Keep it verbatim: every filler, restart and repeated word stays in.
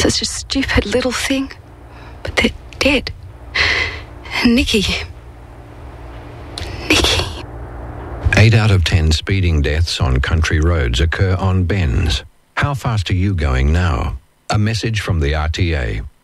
such a stupid little thing. But they're dead. And Nikki... Nikki... Eight out of ten speeding deaths on country roads occur on bends. How fast are you going now? A message from the R T A.